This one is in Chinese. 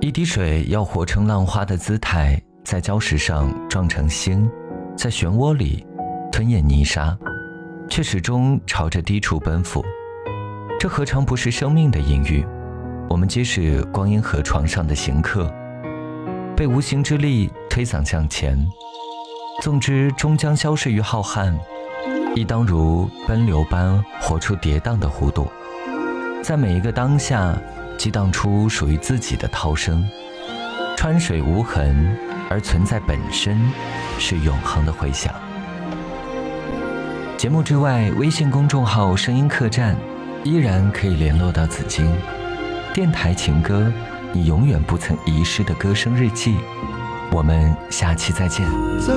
一滴水要活成浪花的姿态，在礁石上撞成星，在漩涡里吞咽泥沙，却始终朝着低处奔赴。这何尝不是生命的隐喻？我们皆是光阴河床上的行客，被无形之力推搡向前，纵之终将消逝于浩瀚，亦当如奔流般活出跌宕的弧度，在每一个当下激荡出属于自己的涛声。川水无痕，而存在本身是永恒的回响。节目之外，微信公众号声音客栈依然可以联络到紫荆。电台情歌，你永远不曾遗失的歌声日记。我们下期再见。 在